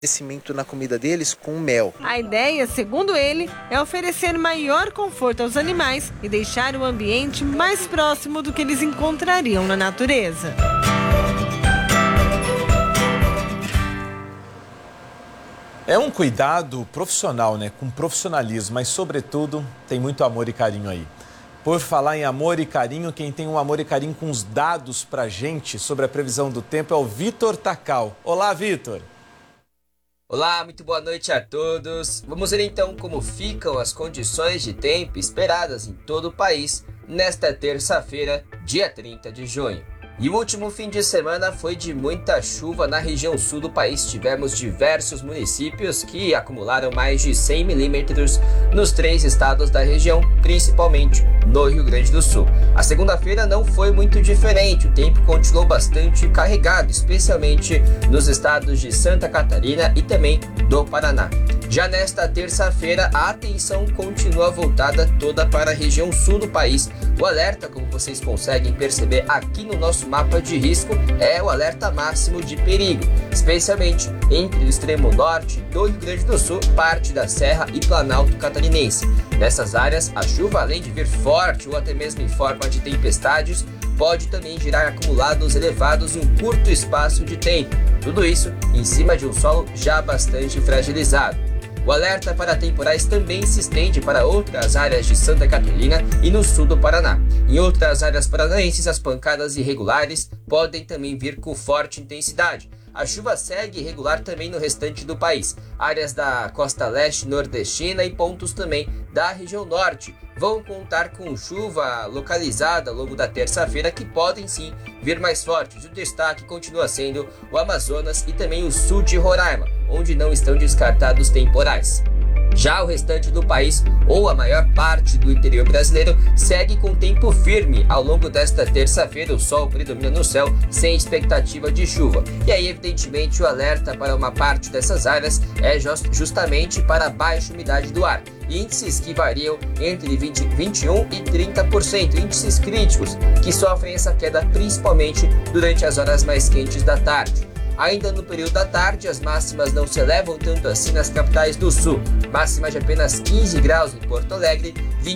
Crescimento na comida deles com mel. A ideia, segundo ele, é oferecer maior conforto aos animais e deixar o ambiente mais próximo do que eles encontrariam na natureza. É um cuidado profissional, né? Com profissionalismo, mas sobretudo tem muito amor e carinho aí. Por falar em amor e carinho, quem tem um amor e carinho com os dados pra gente sobre a previsão do tempo é o Vitor Tacal. Olá, Vitor! Olá, muito boa noite a todos. Vamos ver então como ficam as condições de tempo esperadas em todo o país nesta terça-feira, dia 30 de junho. E o último fim de semana foi de muita chuva na região sul do país. Tivemos diversos municípios que acumularam mais de 100 milímetros nos 3 estados da região, principalmente no Rio Grande do Sul. A segunda-feira não foi muito diferente, o tempo continuou bastante carregado, especialmente nos estados de Santa Catarina e também do Paraná. Já nesta terça-feira, a atenção continua voltada toda para a região sul do país. O alerta, como vocês conseguem perceber aqui no nosso mapa de risco, é o alerta máximo de perigo, especialmente entre o extremo norte do Rio Grande do Sul, parte da Serra e Planalto Catarinense. Nessas áreas, a chuva, além de vir forte ou até mesmo em forma de tempestades, pode também gerar acumulados elevados em um curto espaço de tempo. Tudo isso em cima de um solo já bastante fragilizado. O alerta para temporais também se estende para outras áreas de Santa Catarina e no sul do Paraná. Em outras áreas paranaenses, as pancadas irregulares podem também vir com forte intensidade. A chuva segue irregular também no restante do país. Áreas da costa leste nordestina e pontos também da região norte vão contar com chuva localizada ao longo da terça-feira que podem sim vir mais fortes. O destaque continua sendo o Amazonas e também o sul de Roraima, onde não estão descartados temporais. Já o restante do país, ou a maior parte do interior brasileiro, segue com tempo firme. Ao longo desta terça-feira, o sol predomina no céu, sem expectativa de chuva. E aí, evidentemente, o alerta para uma parte dessas áreas é justamente para a baixa umidade do ar. Índices que variam entre 21% e 30%, índices críticos que sofrem essa queda principalmente durante as horas mais quentes da tarde. Ainda no período da tarde, as máximas não se elevam tanto assim nas capitais do sul. Máxima de apenas 15 graus em Porto Alegre,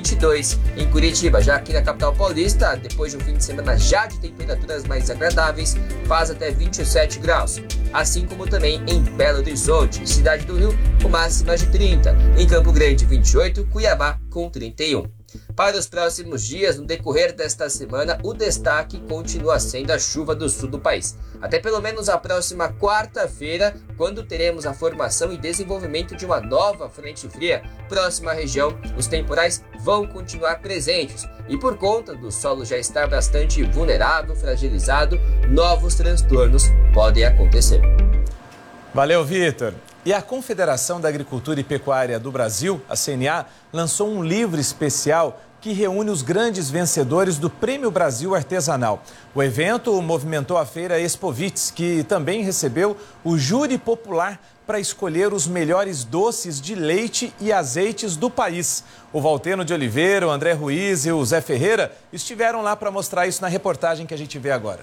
22 em Curitiba. Já aqui na capital paulista, depois de um fim de semana já de temperaturas mais agradáveis, faz até 27 graus. Assim como também em Belo Horizonte, cidade do Rio, com máxima de 30. Em Campo Grande, 28, Cuiabá com 31. Para os próximos dias, no decorrer desta semana, o destaque continua sendo a chuva do sul do país. Até pelo menos a próxima quarta-feira, quando teremos a formação e desenvolvimento de uma nova frente fria próxima à região, os temporais vão continuar presentes. E por conta do solo já estar bastante vulnerável, fragilizado, novos transtornos podem acontecer. Valeu, Vitor! E a Confederação da Agricultura e Pecuária do Brasil, a CNA, lançou um livro especial que reúne os grandes vencedores do Prêmio Brasil Artesanal. O evento movimentou a feira Expovits, que também recebeu o júri popular para escolher os melhores doces de leite e azeites do país. O Valteno de Oliveira, o André Ruiz e o Zé Ferreira estiveram lá para mostrar isso na reportagem que a gente vê agora.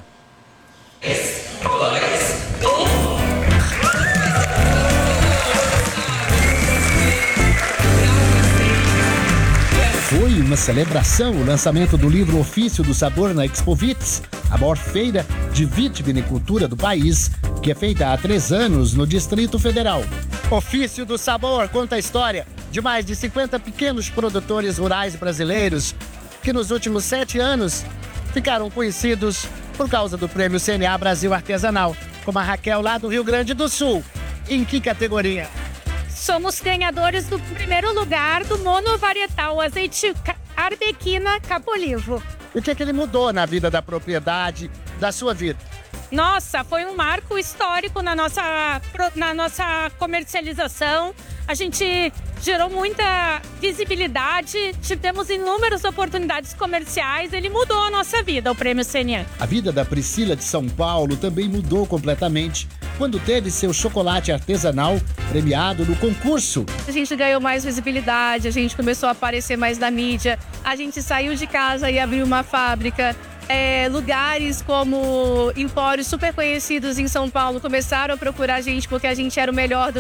Foi uma celebração o lançamento do livro Ofício do Sabor na Expovits, a maior feira de vitivinicultura do país, que é feita há 3 anos no Distrito Federal. Ofício do Sabor conta a história de mais de 50 pequenos produtores rurais brasileiros que nos últimos 7 anos ficaram conhecidos por causa do Prêmio CNA Brasil Artesanal, como a Raquel lá do Rio Grande do Sul. Em que categoria? Somos ganhadores do primeiro lugar do monovarietal azeite Arbequina Capolivo. E o que ele mudou na vida da propriedade, da sua vida? Nossa, foi um marco histórico na nossa comercialização. A gente gerou muita visibilidade, tivemos inúmeras oportunidades comerciais, ele mudou a nossa vida, o Prêmio CNA. A vida da Priscila de São Paulo também mudou completamente quando teve seu chocolate artesanal premiado no concurso. A gente ganhou mais visibilidade, a gente começou a aparecer mais na mídia, a gente saiu de casa e abriu uma fábrica, lugares como empórios super conhecidos em São Paulo começaram a procurar a gente porque a gente era o melhor do